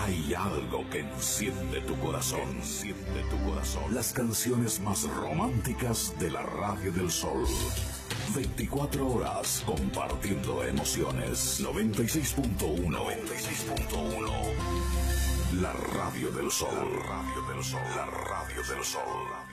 Hay algo que enciende tu corazón. Enciende tu corazón. Las canciones más románticas de la Radio del Sol. 24 horas compartiendo emociones. 96.1. 96.1. La Radio del Sol. La Radio del Sol. La Radio del Sol.